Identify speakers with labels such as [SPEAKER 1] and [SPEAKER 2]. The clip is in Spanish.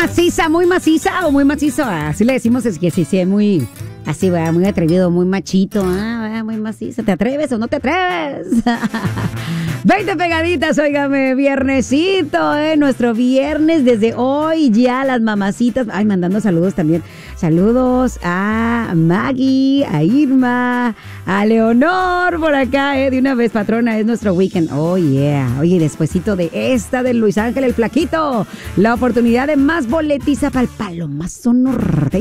[SPEAKER 1] muy maciza o muy macizo. Así le decimos, es que sí, es muy, así, va, muy atrevido, muy machito, muy maciza. ¿Te atreves o no te atreves? 20 pegaditas, óigame, viernesito, nuestro viernes desde hoy ya las mamacitas, mandando saludos también. Saludos a Maggie, a Irma, a Leonor por acá, de una vez, patrona, es nuestro weekend. Oh, yeah. Oye, despuesito de esta de Luis Ángel el Flaquito, la oportunidad de más boletiza para el Palomazo Norte.